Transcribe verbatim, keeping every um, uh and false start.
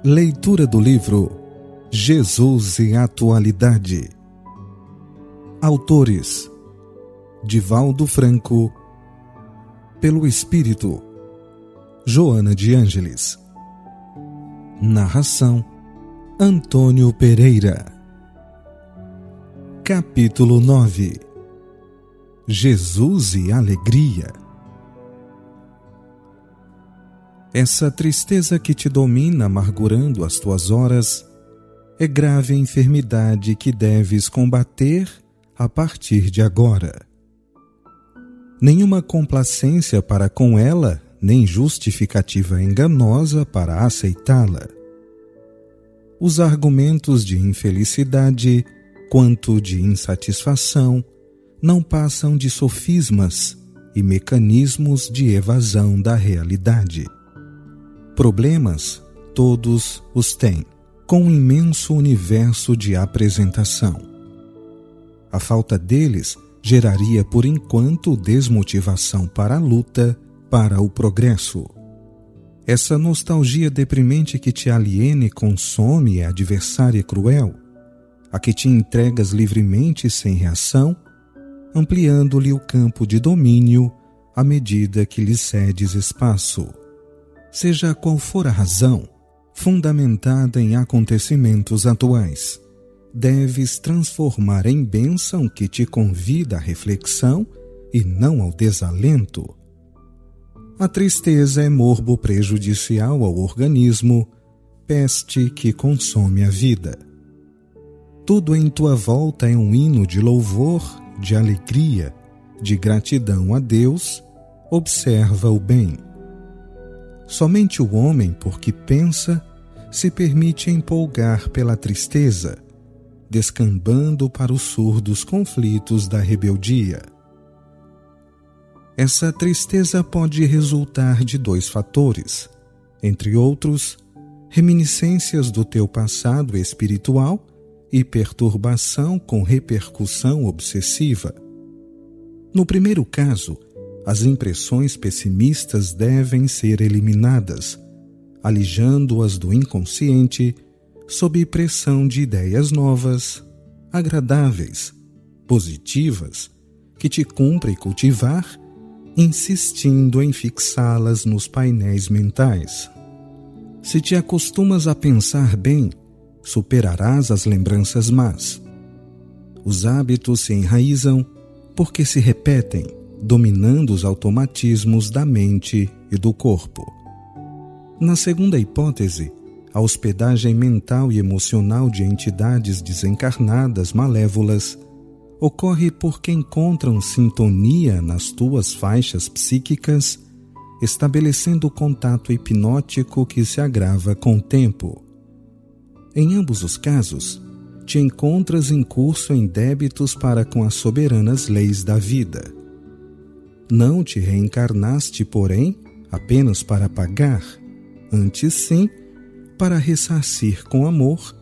Leitura do livro Jesus e Atualidade. Autores: Divaldo Franco. Pelo Espírito, Joana de Ângeles. Narração: Antônio Pereira. Capítulo nove. Jesus e Alegria. Essa tristeza que te domina, amargurando as tuas horas, é grave enfermidade que deves combater a partir de agora. Nenhuma complacência para com ela, nem justificativa enganosa para aceitá-la. Os argumentos de infelicidade, quanto de insatisfação, não passam de sofismas e mecanismos de evasão da realidade. Problemas, todos os têm, com um imenso universo de apresentação. A falta deles geraria por enquanto desmotivação para a luta, para o progresso. Essa nostalgia deprimente que te aliena e consome é adversária cruel, a que te entregas livremente sem reação, ampliando-lhe o campo de domínio à medida que lhe cedes espaço. Seja qual for a razão, fundamentada em acontecimentos atuais, deves transformar em bênção que te convida à reflexão e não ao desalento. A tristeza é morbo prejudicial ao organismo, peste que consome a vida. Tudo em tua volta é um hino de louvor, de alegria, de gratidão a Deus. Observa o bem. Somente o homem, porque pensa, se permite empolgar pela tristeza, descambando para os surdos conflitos da rebeldia. Essa tristeza pode resultar de dois fatores, entre outros, reminiscências do teu passado espiritual e perturbação com repercussão obsessiva. No primeiro caso, as impressões pessimistas devem ser eliminadas, alijando-as do inconsciente sob pressão de ideias novas, agradáveis, positivas, que te cumpre cultivar, insistindo em fixá-las nos painéis mentais. Se te acostumas a pensar bem, superarás as lembranças más. Os hábitos se enraizam porque se repetem, dominando os automatismos da mente e do corpo. Na segunda hipótese, a hospedagem mental e emocional de entidades desencarnadas malévolas ocorre porque encontram sintonia nas tuas faixas psíquicas, estabelecendo contato hipnótico que se agrava com o tempo. Em ambos os casos, te encontras em curso em débitos para com as soberanas leis da vida. Não te reencarnaste, porém, apenas para pagar, antes sim, para ressarcir com amor